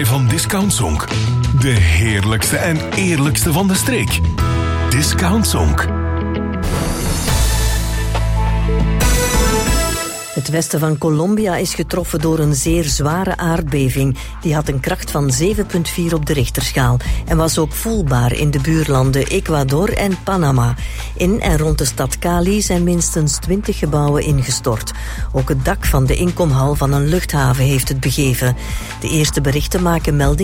Van Discount Zonk. De heerlijkste en eerlijkste van de streek. Discount Zonk. Het westen van Colombia is getroffen door een zeer zware aardbeving. Die had een kracht van 7,4 op de Richterschaal en was ook voelbaar in de buurlanden Ecuador en Panama. In en rond de stad Cali zijn minstens 20 gebouwen ingestort. Ook het dak van de inkomhal van een luchthaven heeft het begeven. De eerste berichten maken melding